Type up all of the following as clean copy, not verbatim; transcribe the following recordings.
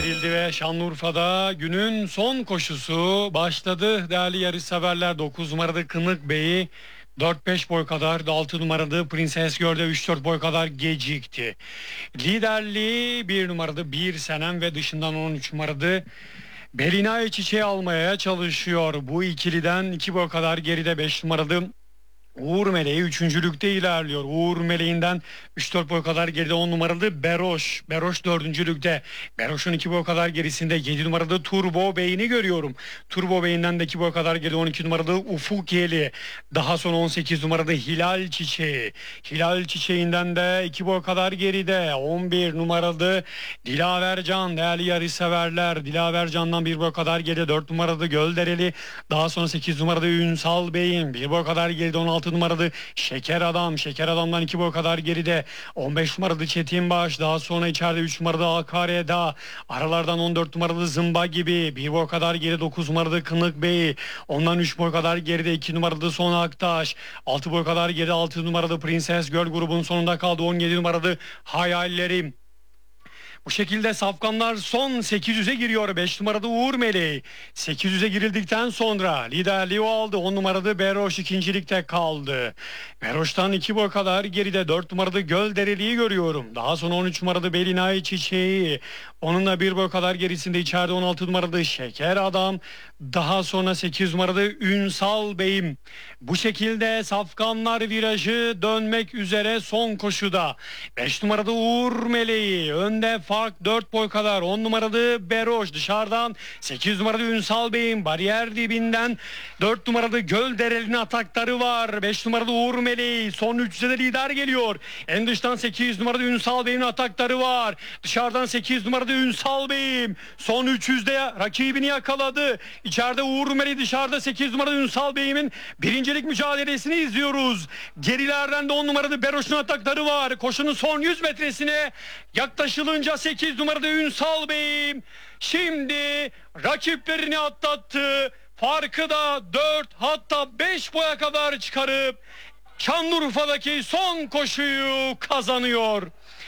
Verildi ve Şanlıurfa'da günün son koşusu başladı. Değerli yarışseverler, 9 numaralı Kınık Bey'i 4-5 boy kadar, 6 numaralı Prenses Gör'de 3-4 boy kadar gecikti. Liderliği 1 numaralı Bir Senem ve dışından 13 numaralı Belinay Çiçeği almaya çalışıyor. Bu ikiliden 2 boy kadar geride 5 numaralı Uğur Meleği üçüncülükte ilerliyor. Uğur Meleği'nden 3-4 boy kadar geride 10 numaralı Beroş. Beroş dördüncülükte. Beroş'un 2 boy kadar gerisinde 7 numaralı Turbo Bey'ini görüyorum. Turbo Bey'inden de 2 boy kadar geride 12 numaralı Ufuk Yeli. Daha sonra 18 numaralı Hilal Çiçeği. Hilal Çiçeği'nden de 2 boy kadar geride 11 numaralı Dilavercan. Değerli yarışseverler, Dilavercan'dan 1 boy kadar geride 4 numaralı Göldereli. Daha sonra 8 numaralı Ünsal Bey'in 1 boy kadar geride 16 numaralı Şeker Adam. Şeker Adam'dan 2 boy kadar geride 15 numaralı Çetin Baş. Daha sonra içeride 3 numaralı Akareda. Aralardan 14 numaralı Zımba Gibi. 1 boy kadar geri 9 numaralı Kınık Bey. Ondan 3 boy kadar geride 2 numaralı Son Aktaş. 6 boy kadar geri 6 numaralı Prenses Göl grubun sonunda kaldı 17 numaralı Hayallerim. Bu şekilde safkanlar son 800'e giriyor. 5 numaralı Uğur Meleği 800'e girildikten sonra liderliği o aldı. 10 numaralı Beroş ikincilikte kaldı. Beroş'tan 2 boy kadar geride 4 numaralı Göldereli'yi görüyorum. Daha sonra 13 numaralı Belinay Çiçeği. Onunla 1 boy kadar gerisinde içeride 16 numaralı Şeker Adam. Daha sonra 8 numaralı Ünsal Bey'im. Bu şekilde safkanlar virajı dönmek üzere son koşuda. 5 numaralı Uğur Meleği önde, fark 4 boy kadar. 10 numaralı Beroş dışarıdan, 8 numaralı Ünsal Bey'in bariyer dibinden, 4 numaralı Göldereli'nin atakları var. 5 numaralı Uğur Meleği son 3'de de lider geliyor. En dıştan 8 numaralı Ünsal Bey'in atakları var. Dışarıdan 8 numaralı Ünsal Bey'im son 300'de rakibini yakaladı. İçeride Uğur Meleği, dışarıda 8 numaralı Ünsal Bey'imin birincilik mücadelesini izliyoruz. Gerilerden de 10 numaralı Beroş'un atakları var. Koşunun son 100 metresine yaklaşılınca 8 numaralı Ünsal Bey'im şimdi rakiplerini atlattı. Farkı da 4 hatta 5 boya kadar çıkarıp Şanlıurfa'daki son koşuyu kazanıyor.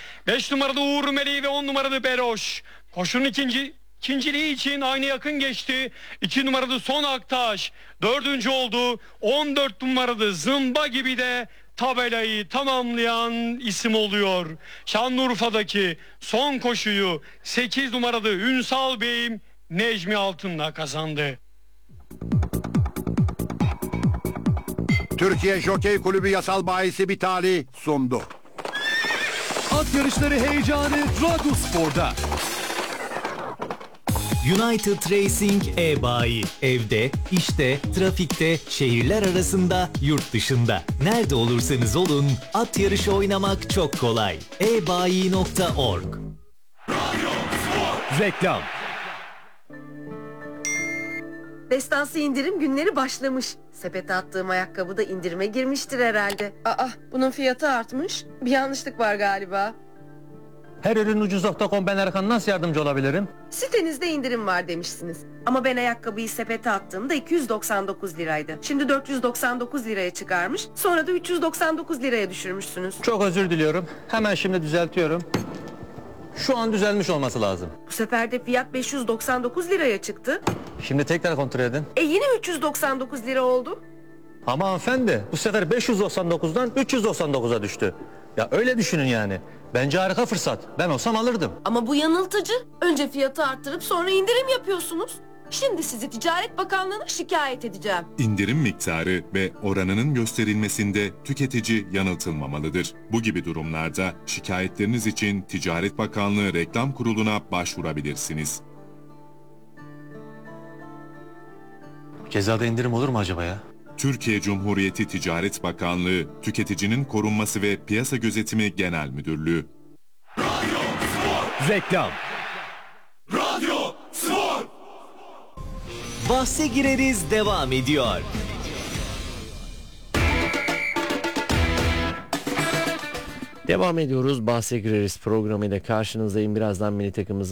5 numaralı Uğur Meleği ve 10 numaralı Beroş koşunun ikinciliği için aynı yakın geçti. 2 numaralı Son Aktaş dördüncü oldu. 14 numaralı Zımba Gibi de tabelayı tamamlayan isim oluyor. Şanlıurfa'daki son koşuyu 8 numaralı Ünsal Bey'im Necmi Altın'la kazandı. Türkiye Jokey Kulübü yasal bahisi Bitali sundu. At yarışları heyecanı Radyospor'da. United Racing e-bayi. Evde, işte, trafikte, şehirler arasında, yurt dışında. Nerede olursanız olun, at yarışı oynamak çok kolay. ebayi.org. Reklam. Destansı indirim günleri başlamış. Sepete attığım ayakkabı da indirime girmiştir herhalde. Aa, bunun fiyatı artmış. Bir yanlışlık var galiba. Her ürün ucuz.com, ben Erkan, nasıl yardımcı olabilirim? Sitenizde indirim var demişsiniz. Ama ben ayakkabıyı sepete attığımda 299 liraydı. Şimdi 499 liraya çıkarmış. Sonra da 399 liraya düşürmüşsünüz. Çok özür diliyorum. Hemen şimdi düzeltiyorum. Şu an düzelmiş olması lazım. Bu sefer de fiyat 599 liraya çıktı. Şimdi tekrar kontrol edin. Yine 399 lira oldu. Ama hanımefendi, bu sefer 599'dan 399'a düştü. Ya öyle düşünün yani. Bence harika fırsat. Ben olsam alırdım. Ama bu yanıltıcı. Önce fiyatı arttırıp sonra indirim yapıyorsunuz. Şimdi sizi Ticaret Bakanlığı'na şikayet edeceğim. İndirim miktarı ve oranının gösterilmesinde tüketici yanıltılmamalıdır. Bu gibi durumlarda şikayetleriniz için Ticaret Bakanlığı Reklam Kurulu'na başvurabilirsiniz. Cezada indirim olur mu acaba ya? Türkiye Cumhuriyeti Ticaret Bakanlığı, Tüketicinin Korunması ve Piyasa Gözetimi Genel Müdürlüğü. Reklam. Bahse gireriz devam ediyor. Devam ediyoruz. Bahse gireriz programıyla karşınızdayım. Birazdan milli takımımızın